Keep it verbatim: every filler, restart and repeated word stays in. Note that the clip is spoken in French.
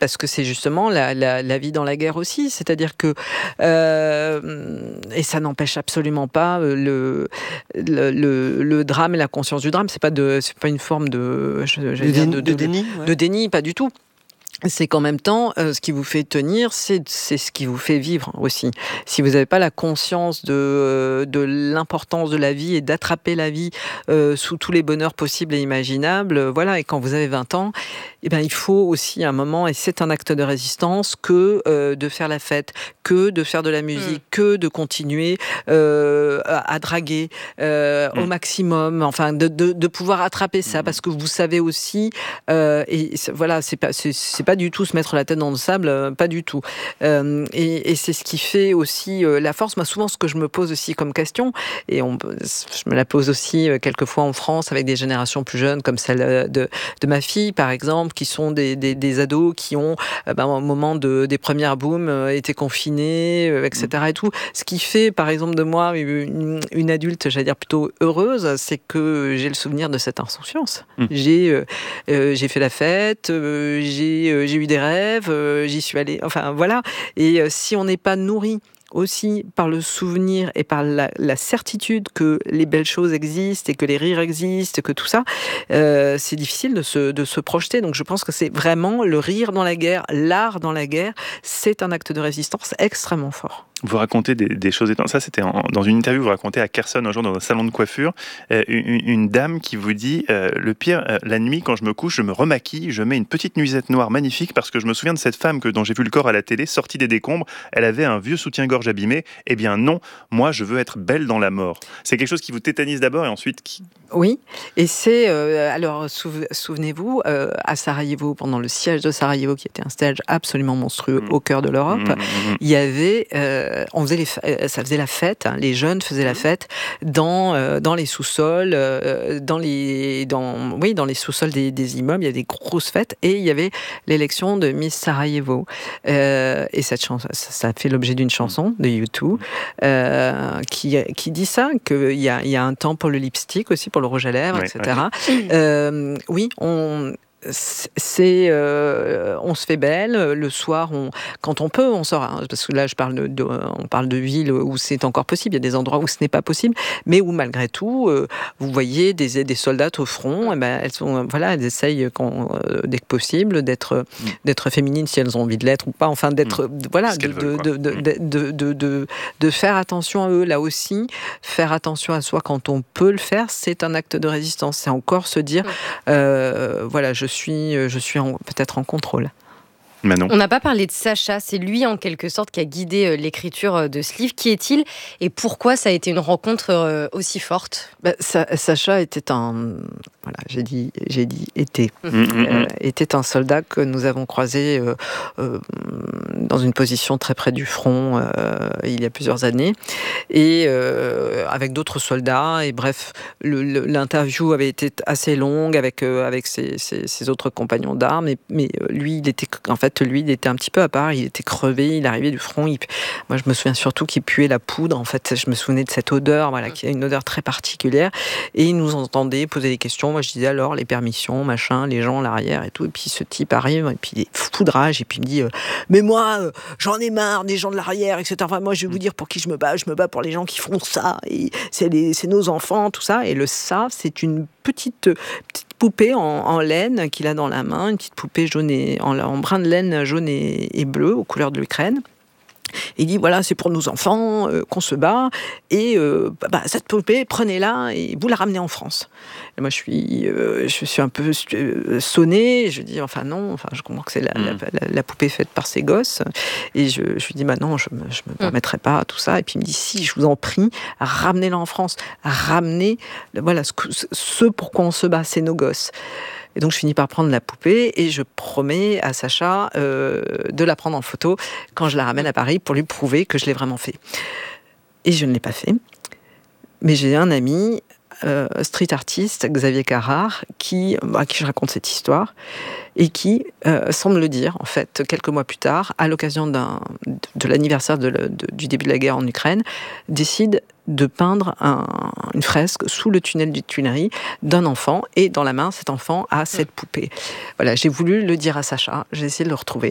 parce que c'est justement la, la, la vie dans la guerre aussi. C'est-à-dire que, euh, et ça n'empêche absolument pas le, le, le, le drame et la conscience du drame. C'est pas, de, c'est pas une forme de, je, de, dire, de, de, de déni, ouais. de déni, pas du tout. C'est qu'en même temps, euh, ce qui vous fait tenir, c'est, c'est ce qui vous fait vivre aussi. Si vous n'avez pas la conscience de, euh, de l'importance de la vie et d'attraper la vie euh, sous tous les bonheurs possibles et imaginables, euh, voilà, et quand vous avez vingt ans, eh ben, il faut aussi un moment, et c'est un acte de résistance, que euh, de faire la fête, que de faire de la musique, mmh. que de continuer euh, à, à draguer euh, mmh. au maximum, enfin, de, de, de pouvoir attraper ça, mmh. parce que vous savez aussi, euh, et voilà, c'est pas, c'est, c'est pas du tout se mettre la tête dans le sable, euh, pas du tout. Euh, et, et c'est ce qui fait aussi euh, la force. Moi, souvent, ce que je me pose aussi comme question, et on, je me la pose aussi euh, quelquefois en France avec des générations plus jeunes, comme celle de, de ma fille, par exemple, qui sont des, des, des ados qui ont, euh, ben, au moment de, des premières booms, euh, été confinés, euh, et cetera. Et tout. Ce qui fait, par exemple, de moi une, une adulte, j'allais dire plutôt heureuse, c'est que j'ai le souvenir de cette insouciance. Mmh. J'ai, euh, euh, j'ai fait la fête, euh, j'ai, euh, j'ai eu des rêves, euh, j'y suis allée, enfin voilà. Et euh, si on n'est pas nourri aussi par le souvenir et par la, la certitude que les belles choses existent et que les rires existent, que tout ça, euh, c'est difficile de se, de se projeter. Donc je pense que c'est vraiment le rire dans la guerre, l'art dans la guerre, c'est un acte de résistance extrêmement fort. Vous racontez des, des choses étonnantes. Ça, c'était en, dans une interview, vous racontez à Kherson, un jour, dans un salon de coiffure, euh, une, une dame qui vous dit euh, le pire, euh, la nuit, quand je me couche, je me remaquille, je mets une petite nuisette noire magnifique parce que je me souviens de cette femme que, dont j'ai vu le corps à la télé, sortie des décombres. Elle avait un vieux soutien-gorge abîmé. Eh bien, non, moi, je veux être belle dans la mort. C'est quelque chose qui vous tétanise d'abord et ensuite qui. Oui, et c'est. Euh, alors, souve, souvenez-vous, euh, à Sarajevo, pendant le siège de Sarajevo, qui était un siège absolument monstrueux mmh. au cœur de l'Europe, mmh, mmh. il y avait. Euh, On faisait les, ça faisait la fête, hein, les jeunes faisaient la fête dans, euh, dans les sous-sols, euh, dans, les, dans, oui, dans les sous-sols des, des immeubles, il y a des grosses fêtes, et il y avait l'élection de Miss Sarajevo. Euh, et cette chanson, ça, ça a fait l'objet d'une chanson de U deux euh, qui, qui dit ça, qu'il y a, il y a un temps pour le lipstick aussi, pour le rouge à lèvres, ouais, et cetera. Ouais. Euh, oui, on... C'est, euh, on se fait belle le soir, on, quand on peut, on sort. Hein, parce que là, je parle de, de, on parle de villes où c'est encore possible. Il y a des endroits où ce n'est pas possible, mais où malgré tout, euh, vous voyez des, des soldates au front. Et ben, elles sont, voilà, elles essayent quand, euh, dès que possible d'être, mmh. d'être féminines si elles ont envie de l'être ou pas. Enfin, d'être, mmh. voilà, de, veulent, de, de, mmh. de, de, de, de, de faire attention à eux. Là aussi, faire attention à soi quand on peut le faire, c'est un acte de résistance. C'est encore se dire, mmh. euh, voilà, je suis, je suis en, peut-être en contrôle. Manon. On n'a pas parlé de Sacha, c'est lui en quelque sorte qui a guidé l'écriture de ce livre. Qui est-il et pourquoi ça a été une rencontre aussi forte ? bah, Sacha était un, voilà, j'ai dit, j'ai dit était, mmh. euh, était un soldat que nous avons croisé euh, euh, dans une position très près du front euh, il y a plusieurs années, et euh, avec d'autres soldats. Et bref, le, le, l'interview avait été assez longue avec euh, avec ses, ses, ses autres compagnons d'armes, et, mais lui, il était en fait lui, il était un petit peu à part, il était crevé, il arrivait du front. Il... Moi, je me souviens surtout qu'il puait la poudre. En fait, je me souvenais de cette odeur, voilà, qui a une odeur très particulière. Et il nous entendait poser des questions. Moi, je disais alors les permissions, machin, les gens à l'arrière et tout. Et puis ce type arrive, et puis il est foudrage, et puis il me dit euh, mais moi, euh, j'en ai marre des gens de l'arrière, et cetera. Enfin, moi, je vais vous dire pour qui je me bats. Je me bats pour les gens qui font ça. Et c'est, les, c'est nos enfants, tout ça. Et le ça, c'est une petite, petite poupée en, en laine qu'il a dans la main, une petite poupée jaune et en, en brin de laine jaune et, et bleu aux couleurs de l'Ukraine. Il dit voilà, c'est pour nos enfants euh, qu'on se bat, et euh, bah, cette poupée, prenez-la et vous la ramenez en France. Et moi, je suis, euh, je suis un peu sonnée. Je dis enfin non, enfin je comprends que c'est la, mmh. la, la, la poupée faite par ces gosses, et je, je lui dis bah non, je me, je me permettrai pas tout ça. Et puis il me dit si, je vous en prie, ramenez-la en France, ramenez, voilà ce, ce pourquoi on se bat, c'est nos gosses. Et donc, je finis par prendre la poupée et je promets à Sacha euh, de la prendre en photo quand je la ramène à Paris pour lui prouver que je l'ai vraiment fait. Et je ne l'ai pas fait. Mais j'ai un ami, euh, street artiste, Xavier Carrard, qui, à qui je raconte cette histoire et qui, euh, sans me le dire, en fait, quelques mois plus tard, à l'occasion d'un, de l'anniversaire de, de, du début de la guerre en Ukraine, décide de peindre un, une fresque sous le tunnel du Tuileries d'un enfant, et dans la main, cet enfant a cette poupée. Voilà, j'ai voulu le dire à Sacha, j'ai essayé de le retrouver.